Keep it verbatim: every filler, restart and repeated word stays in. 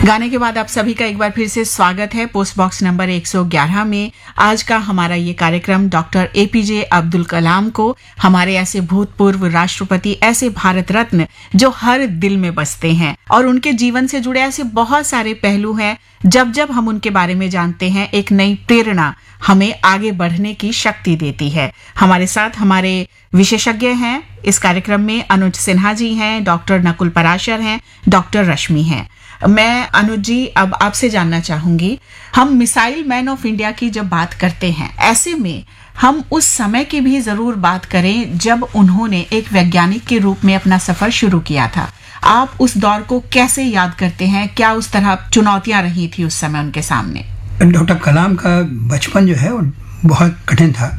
गाने के बाद आप सभी का एक बार फिर से स्वागत है पोस्ट बॉक्स नंबर एक सौ ग्यारह में। आज का हमारा ये कार्यक्रम डॉक्टर एपीजे अब्दुल कलाम को, हमारे ऐसे भूतपूर्व राष्ट्रपति, ऐसे भारत रत्न जो हर दिल में बसते हैं, और उनके जीवन से जुड़े ऐसे बहुत सारे पहलू हैं। जब जब हम उनके बारे में जानते हैं, एक नई प्रेरणा हमें आगे बढ़ने की शक्ति देती है। हमारे साथ हमारे विशेषज्ञ हैं इस कार्यक्रम में, अनुज सिन्हा जी हैं, डॉक्टर नकुल पराशर हैं, डॉक्टर रश्मि हैं। मैं अनुज जी अब आपसे जानना चाहूंगी, हम मिसाइल मैन ऑफ इंडिया की जब बात करते हैं, ऐसे में हम उस समय की भी जरूर बात करें जब उन्होंने एक वैज्ञानिक के रूप में अपना सफर शुरू किया था। आप उस दौर को कैसे याद करते हैं? क्या उस तरह चुनौतियां रही थी उस समय उनके सामने? डॉक्टर कलाम का बचपन जो है वो बहुत कठिन था।